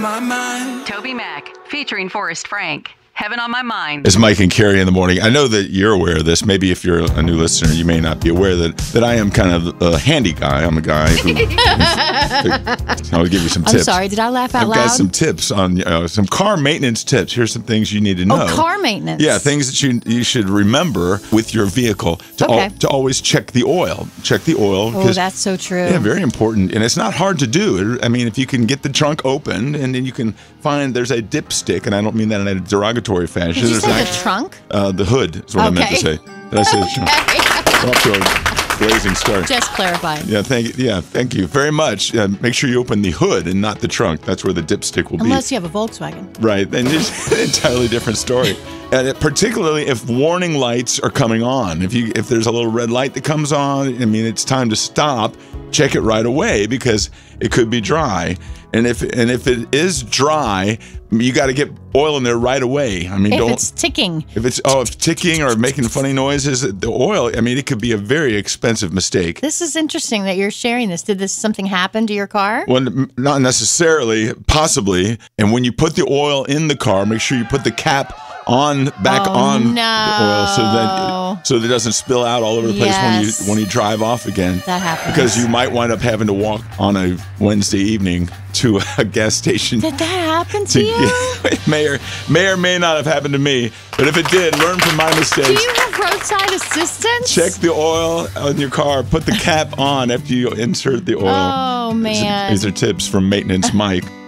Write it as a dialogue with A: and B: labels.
A: my mind.
B: Toby Mac, featuring Forrest Frank. Heaven on My Mind.
C: It's Mike and Carrie in the morning. I know that you're aware of this. Maybe if you're a new listener, you may not be aware that I am kind of a handy guy. I'm a guy who I'll give you some tips.
D: I'm sorry, did I laugh out
C: I've
D: loud?
C: got some tips on some car maintenance tips. Here's some things you need to know.
D: Oh, car maintenance.
C: Yeah, things that you should remember with your vehicle to always check the oil. Check the oil.
D: Oh, that's so true.
C: Yeah, very important. And it's not hard to do. I mean, if you can get the trunk open and then you can find there's a dipstick, and I don't mean that in a derogatory fashion.
D: Did you say the trunk?
C: The hood is what I meant to say. Did I say the trunk? We're off to a blazing start.
D: Just clarifying.
C: Yeah, thank you very much. Make sure you open the hood and not the trunk. That's where the dipstick will be.
D: Unless you have a Volkswagen.
C: Right, and it's an entirely different story. And particularly if warning lights are coming on. If there's a little red light that comes on, I mean, it's time to stop. Check it right away because it could be dry. And if it is dry, you got to get oil in there right away. I mean,
D: if it's ticking.
C: If it's ticking or making funny noises, the oil, I mean, it could be a very expensive mistake.
D: This is interesting that you're sharing this. Did something happen to your car?
C: Well, not necessarily, possibly. And when you put the oil in the car, make sure you put the cap on the oil so that it doesn't spill out all over the place when you drive off again.
D: That happens.
C: Because you might wind up having to walk on a Wednesday evening to a gas station.
D: Did that happen to you?
C: It may or may not have happened to me, but if it did, learn from my mistakes.
D: Do you have roadside assistance?
C: Check the oil on your car. Put the cap on after you insert the oil.
D: Oh, man.
C: These are tips from Maintenance Mike.